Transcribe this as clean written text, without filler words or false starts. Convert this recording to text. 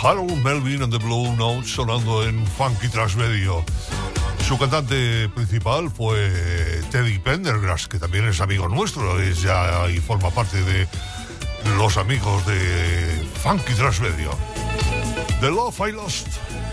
Harold Melvin and the Blue Notes sonando en Funky Trash Medio. Su cantante principal fue Teddy Pendergrass, que también es amigo nuestro, es ya y forma parte de los amigos de Funky Trash Medio. The Love I Lost.